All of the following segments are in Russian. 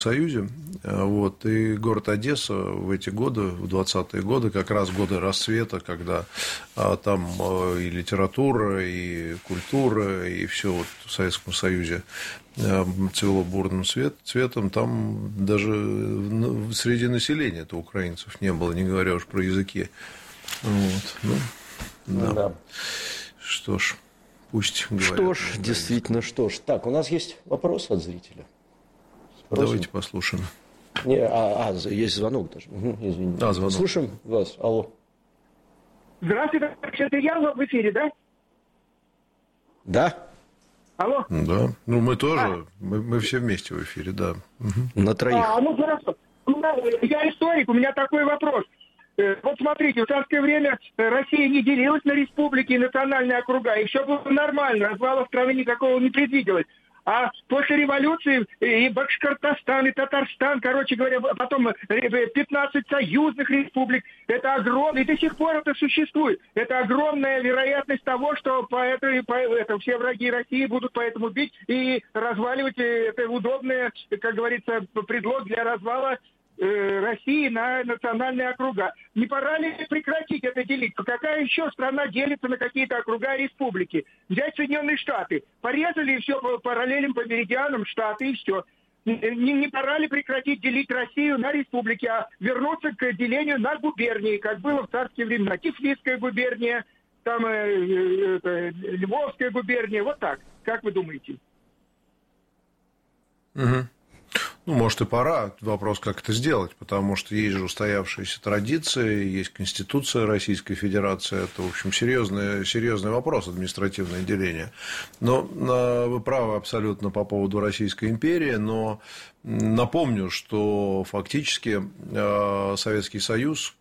Союзе, вот, и город Одесса в эти годы, в 20-е годы, как раз годы расцвета, когда там и литература, и культура, и все вот в Советском Союзе цвело бурным цветом, там даже среди населения-то украинцев не было, не говоря уж про языки. Вот, ну, да. Да. Что ж, пусть говорят. Что ж, действительно, что ж. Так, у нас есть вопрос от зрителя. Спросим. Давайте послушаем. Есть звонок даже. Извините. Звонок. Слушаем вас. Алло. Здравствуйте, это я в эфире, да? Да. Алло. Да. Ну, мы тоже. Мы все вместе в эфире, да. На троих. Ну хорошо. Я историк, у меня такой вопрос. Вот смотрите, в царское время Россия не делилась на республики и национальные округа, и все было нормально, развала страны никакого не предвиделось. А после революции и Башкортостан, и Татарстан, короче говоря, потом 15 союзных республик, это огромно, и до сих пор это существует. Это огромная вероятность того, что все враги России будут поэтому бить и разваливать. Это удобный, как говорится, предлог для развала России на национальные округа. Не пора ли прекратить это делить? Какая еще страна делится на какие-то округа и республики? Взять Соединенные Штаты. Порезали все по параллелям, по меридианам Штаты и все. Не пора ли прекратить делить Россию на республики, а вернуться к делению на губернии, как было в царские времена? Тифлисская губерния, там Львовская губерния, вот так. Как вы думаете? Угу. Ну, может, и пора. Вопрос, как это сделать, потому что есть же устоявшиеся традиции, есть Конституция Российской Федерации. Это, в общем, серьезный вопрос, административное деление. Но вы правы абсолютно по поводу Российской империи, но напомню, что фактически Советский Союз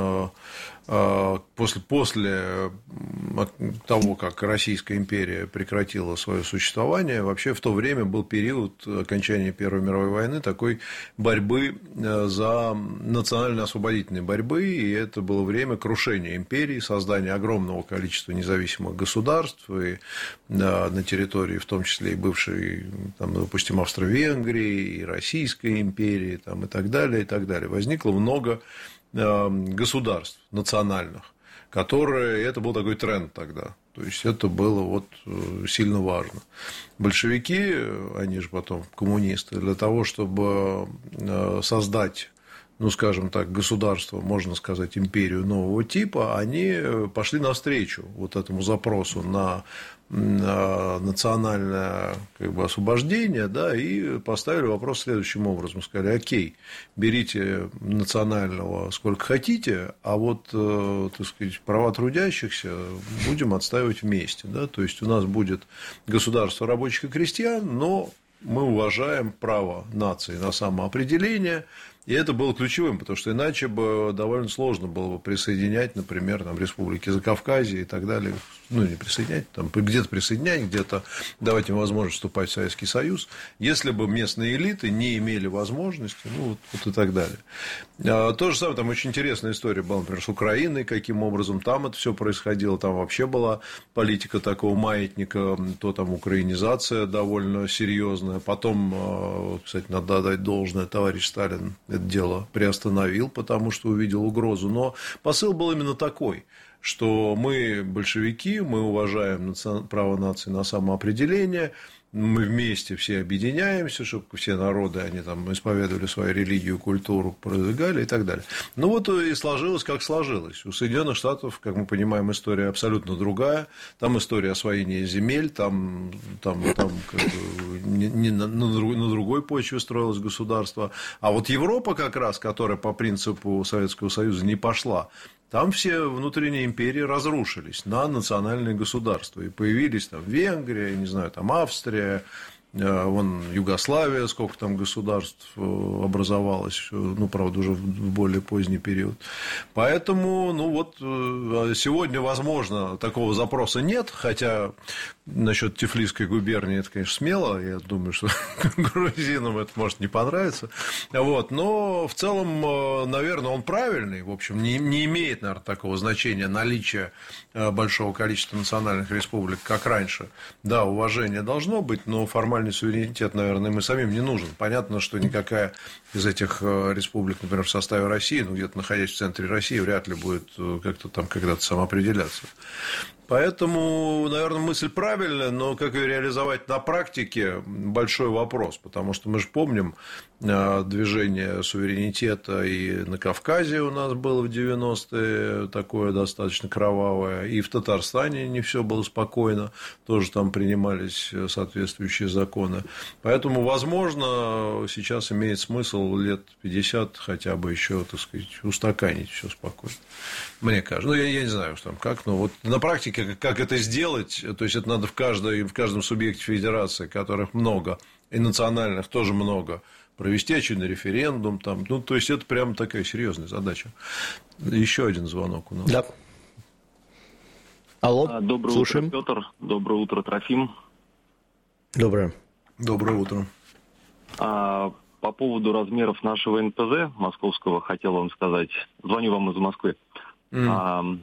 после того, как Российская империя прекратила свое существование, вообще в то время был период окончания Первой мировой войны такой борьбы за национально-освободительной борьбы, и это было время крушения империи, создания огромного количества независимых государств, и на территории, в том числе и бывшей, там, допустим, Австро-Венгрии, и Российской империи, там, и так далее, и так далее. Возникло много государств национальных, которые, это был такой тренд тогда, то есть это было вот сильно важно. Большевики, они же потом коммунисты, для того, чтобы создать, ну, скажем так, государство, можно сказать, империю нового типа, они пошли навстречу вот этому запросу на национальное, как бы, освобождение, да, и поставили вопрос следующим образом. Сказали: окей, берите национального сколько хотите, а вот, так сказать, права трудящихся будем отстаивать вместе. Да? То есть у нас будет государство рабочих и крестьян, но мы уважаем право нации на самоопределение. И это было ключевым, потому что иначе бы довольно сложно было бы присоединять, например, там, республики Закавказья и так далее. Ну, не присоединять, там, где-то присоединять, где-то давать им возможность вступать в Советский Союз, если бы местные элиты не имели возможности, ну, вот и так далее. То же самое, там очень интересная история была, например, с Украиной, каким образом там это все происходило, там вообще была политика такого маятника, то там украинизация довольно серьезная. Потом, кстати, надо отдать должное, товарищ Сталин это дело приостановил, потому что увидел угрозу. Но посыл был именно такой, что мы большевики, мы уважаем право нации на самоопределение, мы вместе все объединяемся, чтобы все народы, они там исповедовали свою религию, культуру, продвигали и так далее. Ну, вот и сложилось, как сложилось. У Соединенных Штатов, как мы понимаем, история абсолютно другая. Там история освоения земель, там как бы, на другой почве строилось государство. А вот Европа как раз, которая по принципу Советского Союза не пошла, там все внутренние империи разрушились на национальные государства. И появились там Венгрия, не знаю, там Австрия, вон Югославия, сколько там государств образовалось, ну, правда, уже в более поздний период. Поэтому, ну, вот сегодня, возможно, такого запроса нет, хотя насчет Тифлисской губернии это, конечно, смело, я думаю, что грузинам это может не понравиться, вот, но в целом, наверное, он правильный, в общем, не имеет, наверное, такого значения наличие большого количества национальных республик, как раньше. Да, уважение должно быть, но формально нормальный суверенитет, наверное, им и самим не нужен. Понятно, что никакая из этих республик, например, в составе России, ну, где-то находясь в центре России, вряд ли будет как-то там когда-то самоопределяться. Поэтому, наверное, мысль правильная, но как ее реализовать на практике – большой вопрос, потому что мы же помним движение суверенитета и на Кавказе у нас было в 90-е такое достаточно кровавое, и в Татарстане не все было спокойно, тоже там принимались соответствующие законы. Поэтому, возможно, сейчас имеет смысл лет 50 хотя бы еще, так сказать, устаканить все спокойно. Мне кажется. Ну, я не знаю, там как, но вот на практике как это сделать, то есть это надо в каждом субъекте федерации, которых много, и национальных тоже много, провести очередной референдум, там, ну, то есть это прям такая серьезная задача. Еще один звонок у нас. Да. Алло, доброе слушаем. утро, Петр. Доброе утро, Трофим. Доброе. Доброе утро. По поводу размеров нашего НПЗ московского хотел вам сказать. Звоню вам из Москвы. 1,7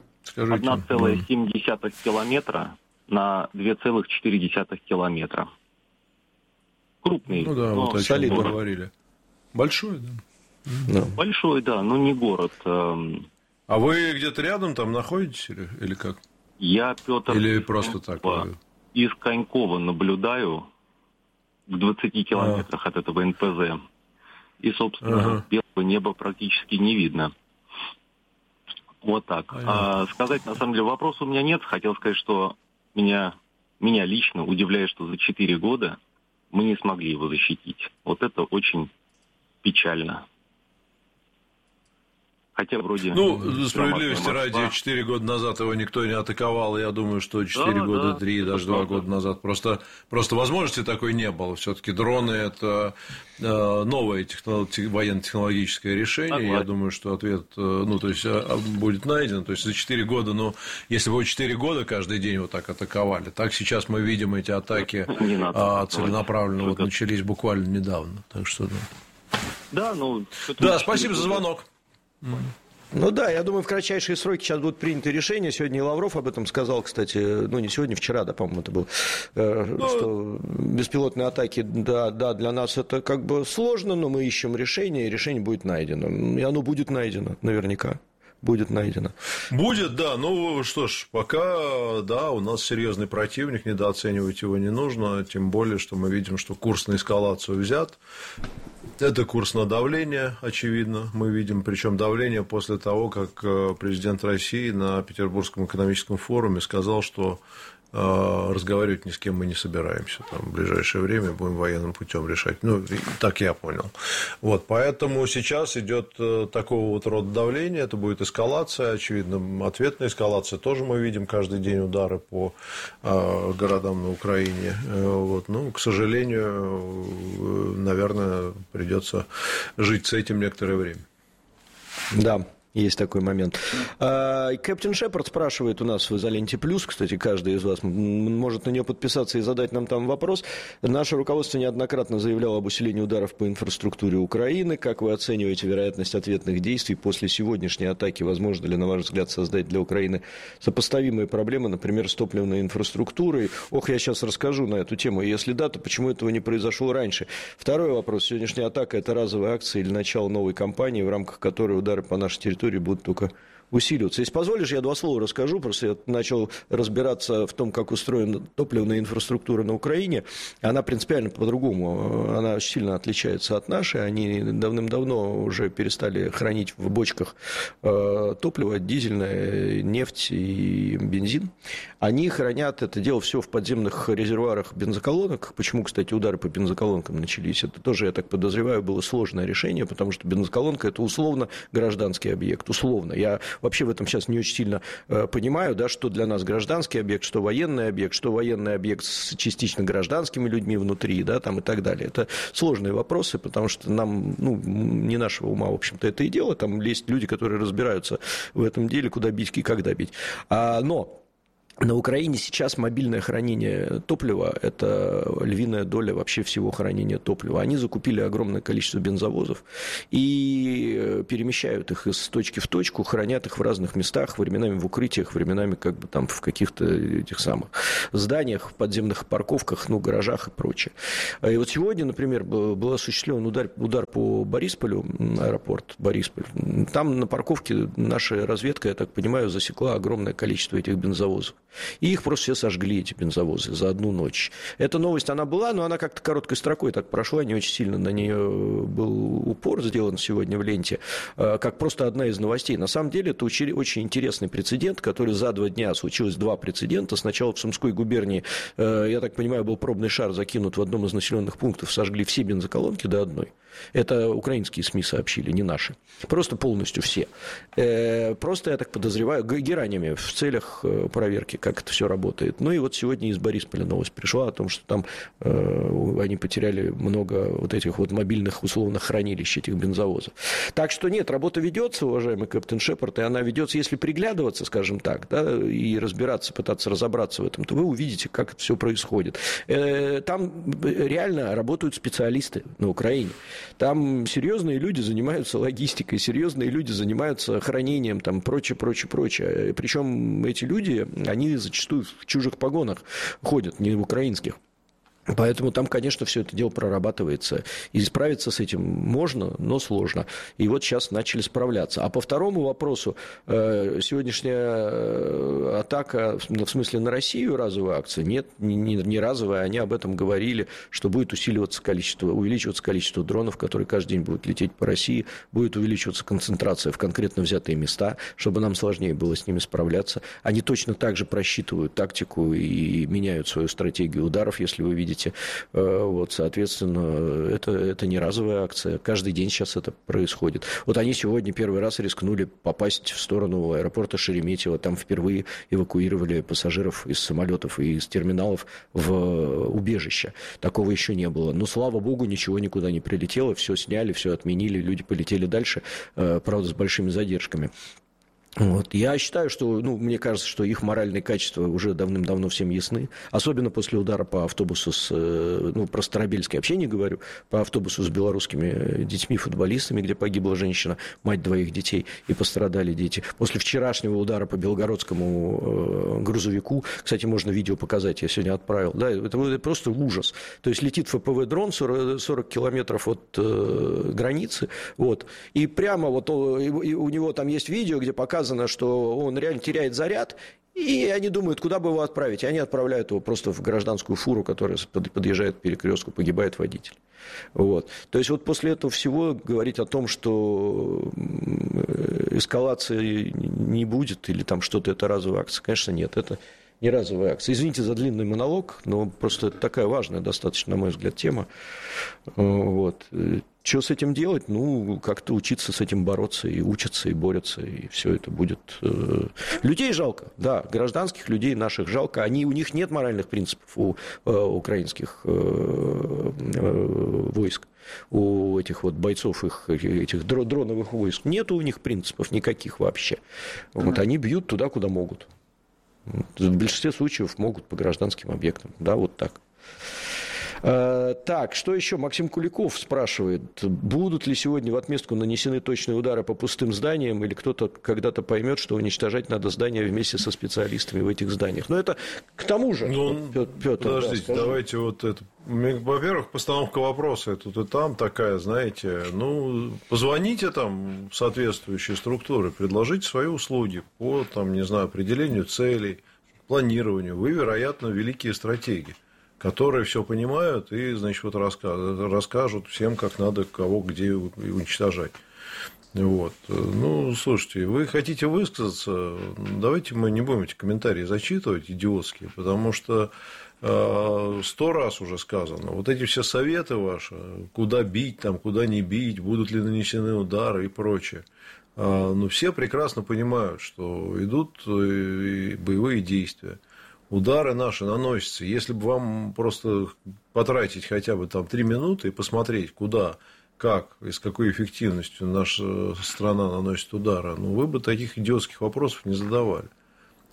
километра на 2,4 километра. Крупный. Ну да, вот о чем мы говорили. Большой, да. Большой, да, но не город. А вы где-то рядом там находитесь или как? Я, Петр, или просто так? Из Конькова наблюдаю в 20 километрах от этого НПЗ. И, собственно, белого неба практически не видно. Вот так. Сказать, на самом деле, вопроса у меня нет. Хотел сказать, что меня лично удивляет, что за 4 года мы не смогли его защитить. Вот это очень печально. Хотя вроде... Ну, справедливости ради, 4 года назад его никто не атаковал. Я думаю, что 4 года, 3, даже 2 года назад просто возможности такой не было. Все-таки дроны – это новое военно-технологическое решение. Я думаю, что ответ будет найден. То есть за 4 года, если бы 4 года каждый день вот так атаковали, так сейчас мы видим эти атаки целенаправленно начались буквально недавно. Так что да. Да, спасибо за звонок. Ну да, я думаю, в кратчайшие сроки сейчас будут приняты решения. Сегодня и Лавров об этом сказал, кстати, не сегодня, вчера, да, по-моему, это было, что беспилотные атаки, да, для нас это как бы сложно, но мы ищем решение, и решение будет найдено. И оно будет найдено, наверняка. Будет найдено. Будет, да. Ну что ж, пока, да, у нас серьезный противник, недооценивать его не нужно, тем более, что мы видим, что курс на эскалацию взят. Это курс на давление, очевидно, мы видим, причем давление после того, как президент России на Петербургском экономическом форуме сказал, что разговаривать ни с кем мы не собираемся. Там, в ближайшее время будем военным путем решать. Ну, так я понял. Вот, поэтому сейчас идет такого вот рода давление, это будет эскалация, очевидно, ответная эскалация. Тоже мы видим каждый день удары по городам на Украине. Вот, ну, к сожалению, наверное, придется жить с этим некоторое время. Да. Есть такой момент. Кэптен Шепард спрашивает у нас в «Изоленте Плюс», кстати, каждый из вас может на нее подписаться и задать нам там вопрос. Наше руководство неоднократно заявляло об усилении ударов по инфраструктуре Украины. Как вы оцениваете вероятность ответных действий после сегодняшней атаки? Возможно ли, на ваш взгляд, создать для Украины сопоставимые проблемы, например, с топливной инфраструктурой? Я сейчас расскажу на эту тему. Если да, то почему этого не произошло раньше? Второй вопрос. Сегодняшняя атака – это разовая акция или начало новой кампании, в рамках которой удары по нашей территории будут только усиливаться. Если позволишь, я 2 слова расскажу. Просто я начал разбираться в том, как устроена топливная инфраструктура на Украине. Она принципиально по-другому. Она очень сильно отличается от нашей. Они давным-давно уже перестали хранить в бочках топливо, дизельное, нефть и бензин. Они хранят это дело все в подземных резервуарах бензоколонок. Почему, кстати, удары по бензоколонкам начались? Это тоже, я так подозреваю, было сложное решение, потому что бензоколонка – это условно гражданский объект. Условно. Я вообще в этом сейчас не очень сильно понимаю, да, что для нас гражданский объект, что военный объект с частично гражданскими людьми внутри, да, там и так далее. Это сложные вопросы, потому что нам, не нашего ума, в общем-то, это и дело. Там есть люди, которые разбираются в этом деле, куда бить и когда бить. Но На Украине сейчас мобильное хранение топлива – это львиная доля вообще всего хранения топлива. Они закупили огромное количество бензовозов и перемещают их из точки в точку, хранят их в разных местах, временами в укрытиях, временами как бы там в каких-то этих самых зданиях, подземных парковках, ну, гаражах и прочее. И вот сегодня, например, был осуществлен удар по Борисполю, аэропорт Борисполь. Там на парковке наша разведка, я так понимаю, засекла огромное количество этих бензовозов. И их просто все сожгли, эти бензовозы, за одну ночь. Эта новость, она была, но она как-то короткой строкой так прошла, не очень сильно на нее был упор сделан сегодня в ленте, как просто одна из новостей. На самом деле, это очень интересный прецедент, который за 2 дня случилось 2 прецедента. Сначала в Сумской губернии, я так понимаю, был пробный шар закинут в одном из населенных пунктов, сожгли все бензоколонки до одной. Это украинские СМИ сообщили, не наши. Просто полностью все. Просто, я так подозреваю, геранями в целях проверки, как это все работает. Ну и вот сегодня из Борисполя новость пришла о том, что там они потеряли много вот этих вот мобильных условных хранилищ, этих бензовозов. Так что нет, работа ведется, уважаемый Кэптен Шепард, и она ведется, если приглядываться, скажем так, да, и разбираться, пытаться разобраться в этом, то вы увидите, как это все происходит. Там реально работают специалисты на Украине. Там серьезные люди занимаются логистикой, серьезные люди занимаются хранением, там, прочее. Причем эти люди, они зачастую в чужих погонах ходят, не в украинских. Поэтому там, конечно, все это дело прорабатывается. И справиться с этим можно, но сложно. И вот сейчас начали справляться. А по второму вопросу, сегодняшняя атака, в смысле на Россию разовая акция, нет, не разовая, они об этом говорили, что будет увеличиваться количество дронов, которые каждый день будут лететь по России, будет увеличиваться концентрация в конкретно взятые места, чтобы нам сложнее было с ними справляться. Они точно так же просчитывают тактику и меняют свою стратегию ударов, если вы видите. Вот, соответственно, это не разовая акция. Каждый день сейчас это происходит. Вот они сегодня первый раз рискнули попасть в сторону аэропорта Шереметьево. Там впервые эвакуировали пассажиров из самолетов и из терминалов в убежище. Такого еще не было. Но, слава богу, ничего никуда не прилетело. Все сняли, все отменили. Люди полетели дальше, правда, с большими задержками. Вот. Я считаю, что, мне кажется, что их моральные качества уже давным-давно всем ясны, особенно после удара по автобусу про Старобельский вообще не говорю, по автобусу с белорусскими детьми, футболистами, где погибла женщина, мать 2 детей, и пострадали дети. После вчерашнего удара по белгородскому грузовику, кстати, можно видео показать, я сегодня отправил, да, это просто ужас. То есть летит ФПВ-дрон 40 километров от границы, вот, и прямо вот у него там есть видео, где показано, что он реально теряет заряд, и они думают, куда бы его отправить. И они отправляют его просто в гражданскую фуру, которая подъезжает к перекрестку, погибает водитель. Вот. То есть вот после этого всего говорить о том, что эскалации не будет, или там что-то это разовая акция, конечно, нет, это не разовая акция. Извините за длинный монолог, но просто это такая важная достаточно, на мой взгляд, тема. Вот. Что с этим делать? Как-то учиться с этим бороться, и учатся, и борются, и все это будет. Людей жалко, да, гражданских людей наших жалко. У них нет моральных принципов у украинских войск, у этих вот бойцов этих дроновых войск. Нету у них принципов никаких вообще. Вот они бьют туда, куда могут. В большинстве случаев могут по гражданским объектам. Да, вот так. Так, что еще? Максим Куликов спрашивает, будут ли сегодня в отместку нанесены точные удары по пустым зданиям, или кто-то когда-то поймет, что уничтожать надо здания вместе со специалистами в этих зданиях. Но это к тому же, Петр. Подождите, давайте вот это. Во-первых, постановка вопроса тут и там такая, знаете, позвоните там в соответствующие структуры, предложите свои услуги по, определению целей, планированию. Вы, вероятно, великие стратеги, которые все понимают и, расскажут всем, как надо, кого где уничтожать. Вот. Слушайте, вы хотите высказаться, давайте мы не будем эти комментарии зачитывать, идиотские, потому что 100 раз уже сказано, вот эти все советы ваши, куда бить, куда не бить, будут ли нанесены удары и прочее, все прекрасно понимают, что идут боевые действия. Удары наши наносятся. Если бы вам просто потратить хотя бы 3 минуты и посмотреть, куда, как и с какой эффективностью наша страна наносит удары, вы бы таких идиотских вопросов не задавали.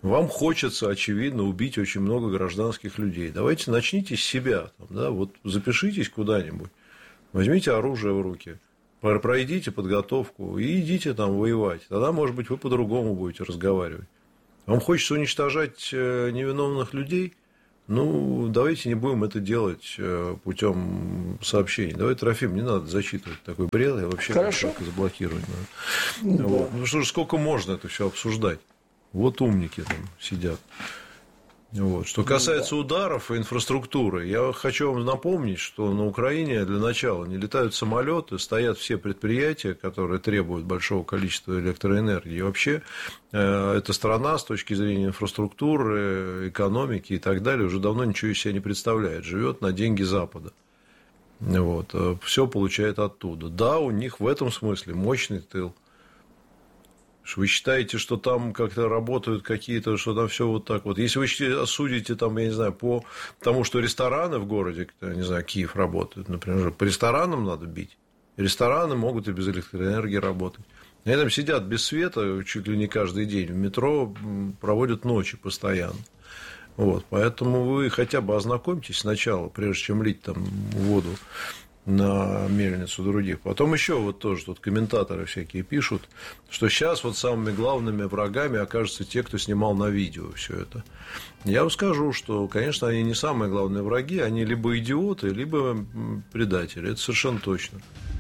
Вам хочется, очевидно, убить очень много гражданских людей. Давайте начните с себя. Да? Вот запишитесь куда-нибудь, возьмите оружие в руки, пройдите подготовку и идите там воевать. Тогда, может быть, вы по-другому будете разговаривать. Вам хочется уничтожать невиновных людей? Ну, давайте не будем это делать путем сообщений. Давай, Трофим, не надо зачитывать такой бред. Я вообще только заблокировать надо. Вот. Ну, что ж, сколько можно это все обсуждать? Вот умники там сидят. Вот. Что касается ударов и инфраструктуры, я хочу вам напомнить, что на Украине для начала не летают самолеты, стоят все предприятия, которые требуют большого количества электроэнергии. И вообще эта страна с точки зрения инфраструктуры, экономики и так далее уже давно ничего из себя не представляет. Живет на деньги Запада. Вот. Все получает оттуда. Да, у них в этом смысле мощный тыл. Вы считаете, что там как-то работают какие-то, что там все вот так вот. Если вы судите, там, я не знаю, по тому, что рестораны в городе, не знаю, Киев работают, например, по ресторанам надо бить. Рестораны могут и без электроэнергии работать. Они там сидят без света чуть ли не каждый день. В метро проводят ночи постоянно. Вот. Поэтому вы хотя бы ознакомьтесь сначала, прежде чем лить там воду на мельницу других. Потом еще вот тоже тут комментаторы всякие пишут, что сейчас вот самыми главными врагами окажутся те, кто снимал на видео все это. Я вам скажу, что, конечно, они не самые главные враги, они либо идиоты, либо предатели. Это совершенно точно.